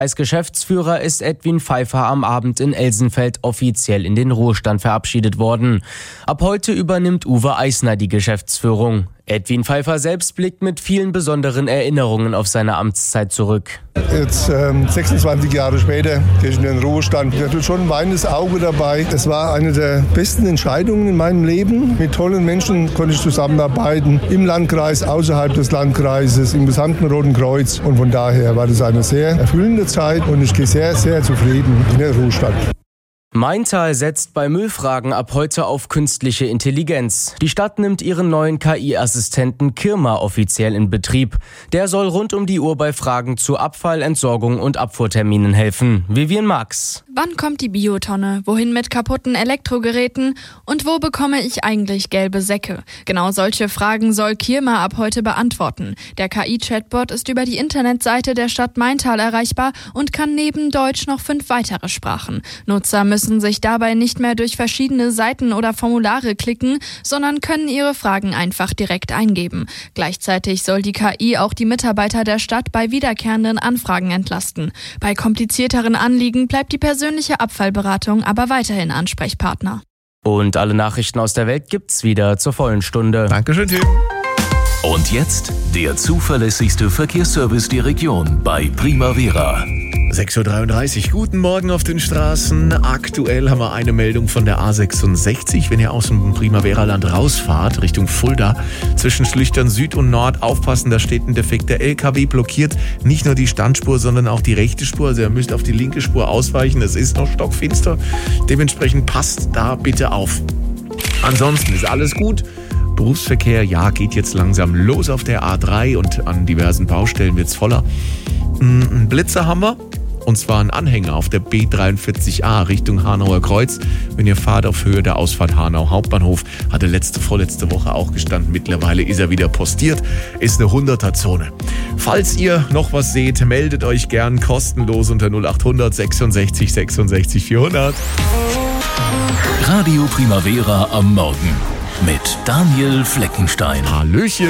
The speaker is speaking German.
Als Geschäftsführer ist Edwin Pfeiffer am Abend in Elsenfeld offiziell in den Ruhestand verabschiedet worden. Ab heute übernimmt Uwe Eisner die Geschäftsführung. Edwin Pfeiffer selbst blickt mit vielen besonderen Erinnerungen auf seine Amtszeit zurück. Jetzt 26 Jahre später gehe ich in den Ruhestand. Ich hatte schon ein weinendes Auge dabei. Es war eine der besten Entscheidungen in meinem Leben. Mit tollen Menschen konnte ich zusammenarbeiten. Im Landkreis, außerhalb des Landkreises, im gesamten Roten Kreuz. Und von daher war das eine sehr erfüllende Zeit und ich gehe sehr, sehr zufrieden in den Ruhestand. Maintal setzt bei Müllfragen ab heute auf künstliche Intelligenz. Die Stadt nimmt ihren neuen KI-Assistenten Kirma offiziell in Betrieb. Der soll rund um die Uhr bei Fragen zu Abfall, Entsorgung und Abfuhrterminen helfen. Vivian Max. Wann kommt die Biotonne? Wohin mit kaputten Elektrogeräten? Und wo bekomme ich eigentlich gelbe Säcke? Genau solche Fragen soll Kirma ab heute beantworten. Der KI-Chatbot ist über die Internetseite der Stadt Maintal erreichbar und kann neben Deutsch noch 5 weitere Sprachen. Nutzer müssen sich dabei nicht mehr durch verschiedene Seiten oder Formulare klicken, sondern können ihre Fragen einfach direkt eingeben. Gleichzeitig soll die KI auch die Mitarbeiter der Stadt bei wiederkehrenden Anfragen entlasten. Bei komplizierteren Anliegen bleibt die persönliche Abfallberatung aber weiterhin Ansprechpartner. Und alle Nachrichten aus der Welt gibt's wieder zur vollen Stunde. Dankeschön, Tim. Und jetzt der zuverlässigste Verkehrsservice der Region bei Primavera. 6.33 Uhr, guten Morgen auf den Straßen. Aktuell haben wir eine Meldung von der A66. Wenn ihr aus dem Primavera-Land rausfahrt, Richtung Fulda, zwischen Schlüchtern Süd und Nord, aufpassen, da steht ein defekter LKW, blockiert nicht nur die Standspur, sondern auch die rechte Spur. Also ihr müsst auf die linke Spur ausweichen, es ist noch stockfinster. Dementsprechend passt da bitte auf. Ansonsten ist alles gut. Berufsverkehr, ja, geht jetzt langsam los auf der A3 und an diversen Baustellen wird's voller. Einen Blitzer haben wir. Und zwar ein Anhänger auf der B43a Richtung Hanauer Kreuz. Wenn ihr fahrt auf Höhe der Ausfahrt Hanau Hauptbahnhof, hatte vorletzte Woche auch gestanden. Mittlerweile ist er wieder postiert. Ist eine 100er-Zone. Falls ihr noch was seht, meldet euch gern kostenlos unter 0800 66 66 400. Radio Primavera am Morgen mit Daniel Fleckenstein. Hallöchen.